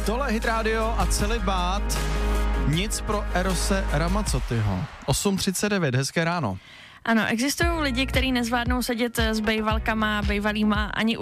Tohle je Hit Radio a celibát. Nic pro Erose Ramazzotyho. 8:39, hezké ráno. Ano, existují lidi, kteří nezvládnou sedět s bejvalkama, bejvalýma ani